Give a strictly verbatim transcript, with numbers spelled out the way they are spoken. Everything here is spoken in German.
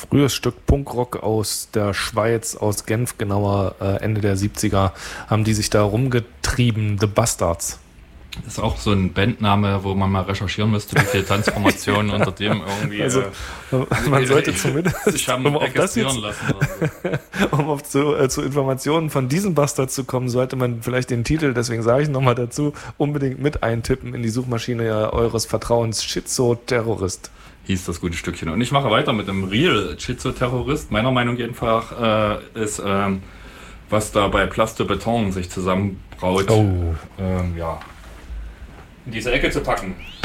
frühes Stück Punkrock aus der Schweiz, aus Genf, genauer äh, Ende der siebziger, haben die sich da rumgetrieben, The Bastards. Das ist auch so ein Bandname, wo man mal recherchieren müsste, wie viele Transformationen unter dem irgendwie... Also, äh, man sollte zumindest... sich haben um auf das jetzt, lassen. So. um auf zu, äh, zu Informationen von diesen Bastards zu kommen, sollte man vielleicht den Titel, deswegen sage ich nochmal dazu, unbedingt mit eintippen in die Suchmaschine eures Vertrauens, Schizo-Terrorist. Hieß das gute Stückchen. Und ich mache weiter mit dem Real Schizo-Terrorist. Meiner Meinung jedenfalls äh, ist, ähm, was da bei Place de Beton sich zusammenbraut, oh. ähm, ja, in diese Ecke zu packen.